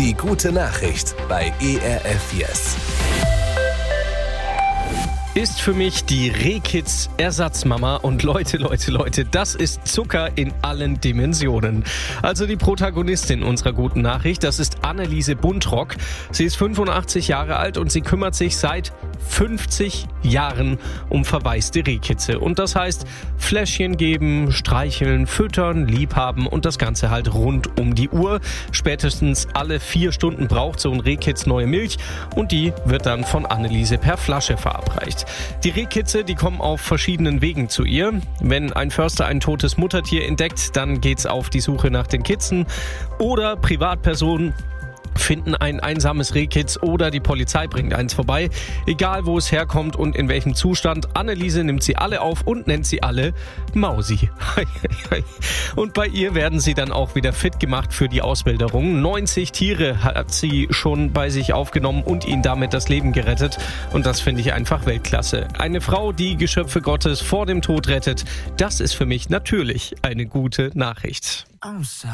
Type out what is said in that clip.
Die gute Nachricht bei ERF Yes. Ist für mich die Rehkids Ersatzmama und Leute, das ist Zucker in allen Dimensionen. Also die Protagonistin unserer guten Nachricht, das ist Anneliese Buntrock. Sie ist 85 Jahre alt und sie kümmert sich seit 50 Jahren um verwaiste Rehkitze. Und das heißt, Fläschchen geben, streicheln, füttern, liebhaben und das Ganze halt rund um die Uhr. Spätestens alle 4 Stunden braucht so ein Rehkitz neue Milch und die wird dann von Anneliese per Flasche verabreicht. Die Rehkitze, die kommen auf verschiedenen Wegen zu ihr. Wenn ein Förster ein totes Muttertier entdeckt, dann geht's auf die Suche nach den Kitzen. Oder Privatpersonen finden ein einsames Rehkitz oder die Polizei bringt eins vorbei. Egal, wo es herkommt und in welchem Zustand, Anneliese nimmt sie alle auf und nennt sie alle Mausi. Und bei ihr werden sie dann auch wieder fit gemacht für die Auswilderung. 90 Tiere hat sie schon bei sich aufgenommen und ihnen damit das Leben gerettet. Und das finde ich einfach Weltklasse. Eine Frau, die Geschöpfe Gottes vor dem Tod rettet, das ist für mich natürlich eine gute Nachricht. I'm sorry.